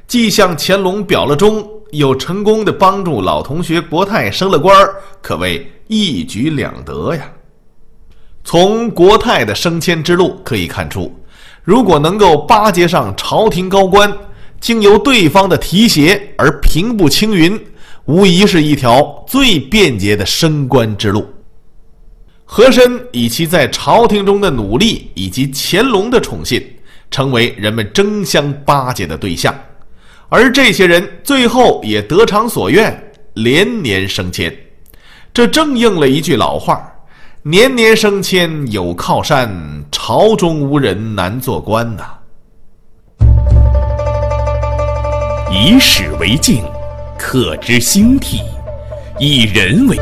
既向乾隆表了忠，又成功的帮助老同学国泰升了官，可谓一举两得呀。从国泰的升迁之路可以看出，如果能够巴结上朝廷高官，经由对方的提携而平步青云，无疑是一条最便捷的升官之路。和珅以其在朝廷中的努力以及乾隆的宠信，成为人们争相巴结的对象，而这些人最后也得偿所愿，连年升迁。这正应了一句老话：年年升迁有靠山，朝中无人难做官呐。 以史为镜，可知兴替；以人为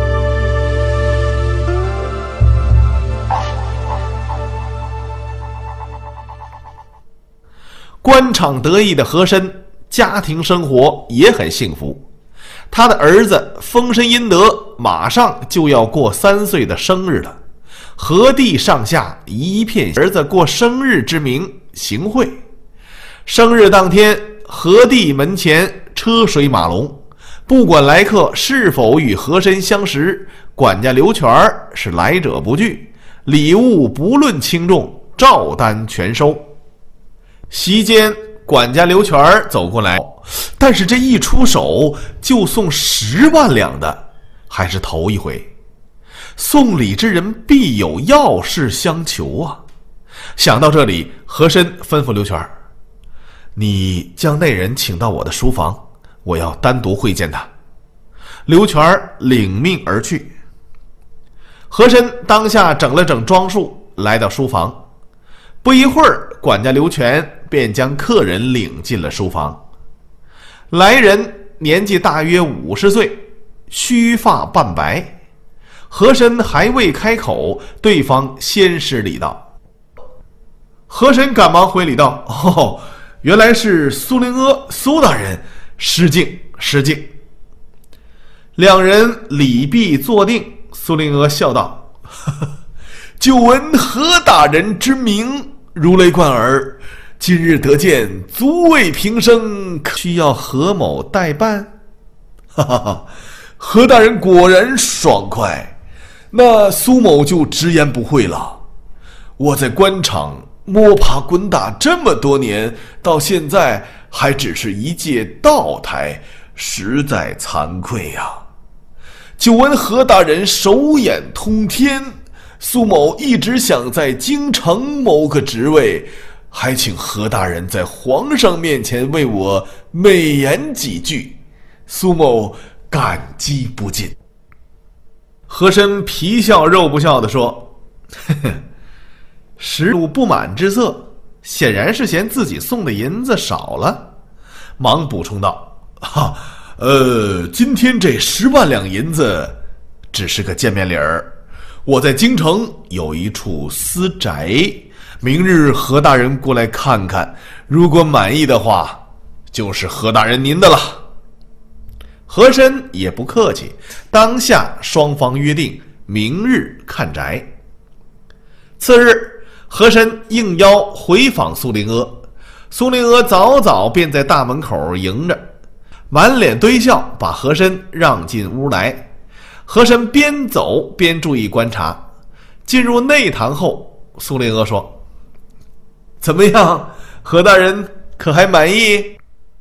官场得意的和珅，家庭生活也很幸福。他的儿子丰绅殷德马上就要过3岁的生日了，和帝上下一片儿子过生日之名行贿。生日当天，和帝门前车水马龙，不管来客是否与和珅相识，管家刘全是来者不拒，礼物不论轻重，照单全收。席间，管家刘全走过来，但是这一出手就送10万两的，还是头一回。送礼之人必有要事相求啊！想到这里，和珅吩咐刘全：“你将那人请到我的书房，我要单独会见他。”刘全领命而去。和珅当下整了整装束，来到书房。不一会儿，管家刘全便将客人领进了书房。来人年纪大约50岁，须发半白。和珅还未开口，对方先施礼道：“和珅赶忙回礼道：‘哦，原来是苏灵阿苏大人，失敬失敬。’两人礼毕坐定，苏灵阿笑道：‘呵呵，久闻何大人之名，如雷贯耳。今日得见，足为平生，需要何某代办？’哈哈哈，何大人果然爽快。那苏某就直言不讳了。我在官场摸爬滚打这么多年，到现在还只是一介道台，实在惭愧呀。久闻何大人手眼通天，苏某一直想在京城谋个职位，还请何大人在皇上面前为我美言几句，苏某感激不尽。”和珅皮笑肉不笑地说：“呵呵，实露不满之色，显然是嫌自己送的银子少了。”忙补充道：“今天这10万两银子只是个见面礼儿。我在京城有一处私宅，明日何大人过来看看，如果满意的话，就是何大人您的了。”和珅也不客气，当下双方约定明日看宅。次日，和珅应邀回访苏灵阿，苏灵阿早早便在大门口迎着，满脸堆笑，把和珅让进屋来。和珅边走边注意观察。进入内堂后，苏灵阿说：“怎么样，何大人可还满意？”“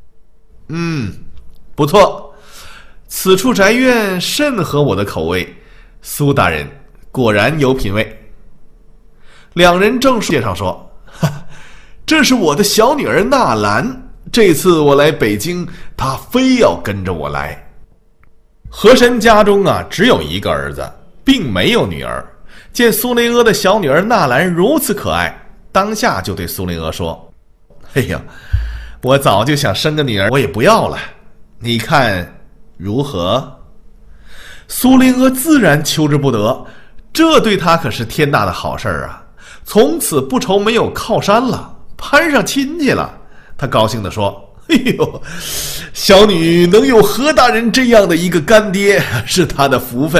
不错。此处宅院甚合我的口味，苏大人果然有品位。”两人正介绍说：“这是我的小女儿纳兰，这次我来北京，她非要跟着我来。”和珅家中只有一个儿子，并没有女儿。见苏灵阿的小女儿纳兰如此可爱，当下就对苏灵阿说：“哎呀，我早就想生个女儿，我也不要了，你看如何？”苏灵阿自然求之不得，这对他可是天大的好事啊！从此不愁没有靠山了，攀上亲戚了。他高兴地说：“哎呦，小女能有何大人这样的一个干爹，是她的福分。